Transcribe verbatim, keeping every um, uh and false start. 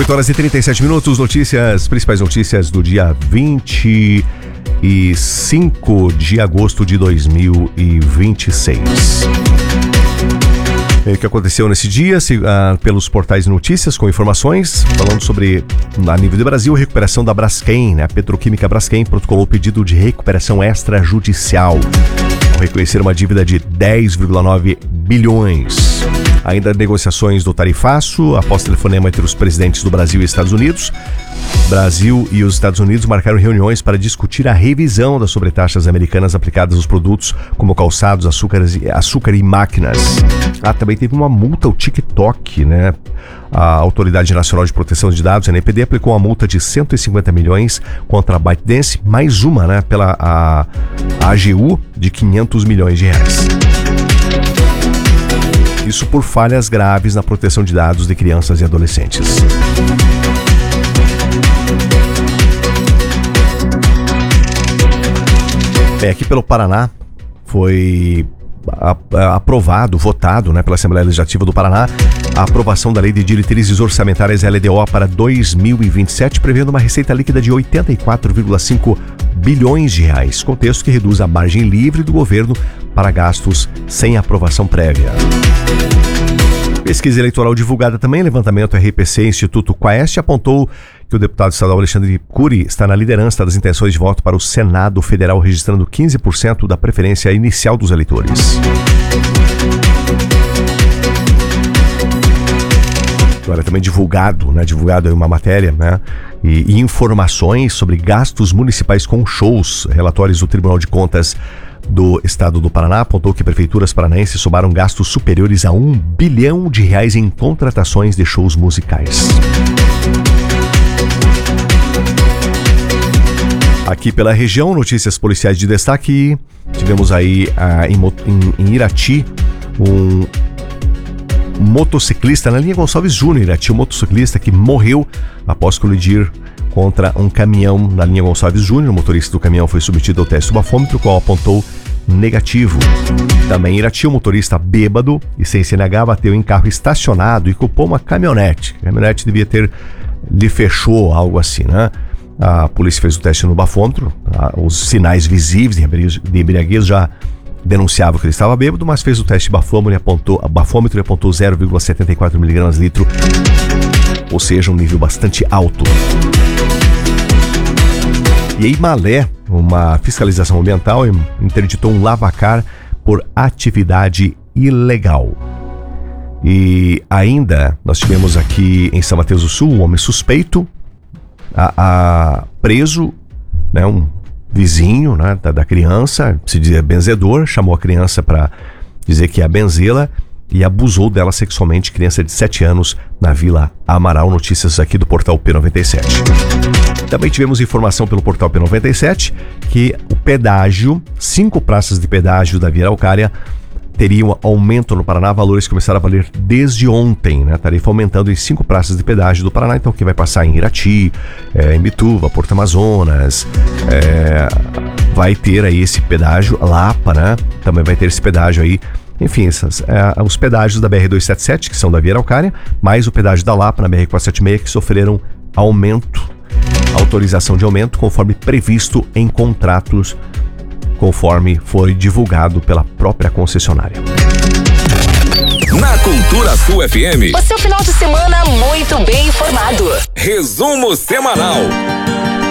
oito horas e trinta e sete minutos, notícias, principais notícias do dia vinte e cinco de agosto de dois mil e vinte e seis. O que aconteceu nesse dia, se, ah, pelos portais de notícias com informações, falando sobre, a nível do Brasil, a recuperação da Braskem, né? A Petroquímica Braskem protocolou pedido de recuperação extrajudicial ao reconhecer uma dívida de dez vírgula nove bilhões. Ainda negociações do tarifaço, após telefonema entre os presidentes do Brasil e Estados Unidos. Brasil e os Estados Unidos marcaram reuniões para discutir a revisão das sobretaxas americanas aplicadas aos produtos como calçados, açúcares, açúcar e máquinas. Ah, também teve uma multa ao TikTok, né? A Autoridade Nacional de Proteção de Dados, a N P D, aplicou uma multa de cento e cinquenta milhões contra a ByteDance, mais uma, né? Pela a, a AGU de quinhentos milhões de reais. Isso por falhas graves na proteção de dados de crianças e adolescentes. É, aqui pelo Paraná foi a, a, aprovado, votado, né, pela Assembleia Legislativa do Paraná, a aprovação da Lei de Diretrizes Orçamentárias L D O para dois mil e vinte e sete, prevendo uma receita líquida de oitenta e quatro vírgula cinco bilhões de reais, contexto que reduz a margem livre do governo para gastos sem aprovação prévia. Pesquisa eleitoral divulgada também, levantamento R P C Instituto Quaest apontou que o deputado estadual Alexandre Cury está na liderança das intenções de voto para o Senado Federal, registrando quinze por cento da preferência inicial dos eleitores. Agora também divulgado, né, divulgado aí uma matéria, né, e, e informações sobre gastos municipais com shows. Relatórios do Tribunal de Contas do Estado do Paraná apontou que prefeituras paranaenses somaram gastos superiores a um bilhão de reais em contratações de shows musicais. Aqui pela região, notícias policiais de destaque. Tivemos aí ah, em, em, em Irati um motociclista na linha Gonçalves Júnior. Irati, um motociclista que morreu após colidir contra um caminhão na linha Gonçalves Júnior. O motorista do caminhão foi submetido ao teste do bafômetro, o qual apontou negativo. Também em Irati, um motorista bêbado e sem C N H bateu em carro estacionado e culpou uma caminhonete. A caminhonete devia ter lhe fechou, algo assim, né? A polícia fez o teste no bafômetro, os sinais visíveis de embriaguez já denunciavam que ele estava bêbado, mas fez o teste de bafômetro e apontou, bafômetro e apontou zero vírgula setenta e quatro miligramas litro, ou seja, um nível bastante alto. E em Malé, uma fiscalização ambiental interditou um lavacar por atividade ilegal. E ainda nós tivemos aqui em São Mateus do Sul um homem suspeito, a, a, preso, né, um vizinho, né, da, da criança, se dizia benzedor, chamou a criança para dizer que ia benzê-la e abusou dela sexualmente, criança de sete anos, na Vila Amaral. Notícias aqui do portal P noventa e sete. Também tivemos informação pelo portal P noventa e sete que o pedágio, cinco praças de pedágio da Via Araucária teriam aumento no Paraná, valores começaram a valer desde ontem, né? Tarifa aumentando em cinco praças de pedágio do Paraná, então quem vai passar em Irati, é, em Bituva, Porto Amazonas, é, vai ter aí esse pedágio, Lapa, né? Também vai ter esse pedágio aí, enfim, essas, é, os pedágios da B R duzentos e setenta e sete, que são da Via Araucária, mais o pedágio da Lapa na B R quatrocentos e setenta e seis, que sofreram aumento, autorização de aumento, conforme previsto em contratos, conforme foi divulgado pela própria concessionária. Na Cultura Sul F M, o seu final de semana muito bem informado. Resumo semanal.